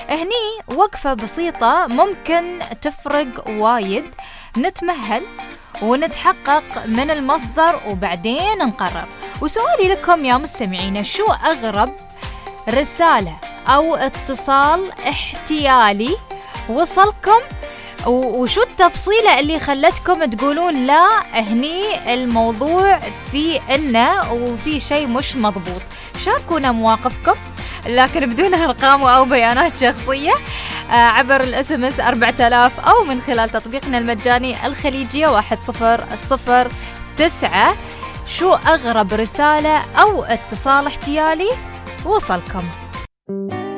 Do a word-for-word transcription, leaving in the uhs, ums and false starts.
هني وقفة بسيطة ممكن تفرق وايد. نتمهل ونتحقق من المصدر وبعدين نقرر. وسؤالي لكم يا مستمعين، شو أغرب رسالة أو اتصال احتيالي وصلكم، وشو التفصيلة اللي خلتكم تقولون لا هني الموضوع في إنه وفي شيء مش مضبوط؟ شاركونا مواقفكم لكن بدون أرقام أو بيانات شخصية عبر الاس ام اس أربعة آلاف أو من خلال تطبيقنا المجاني الخليجية واحد صفر صفر تسعة. شو أغرب رسالة أو اتصال احتيالي وصلكم؟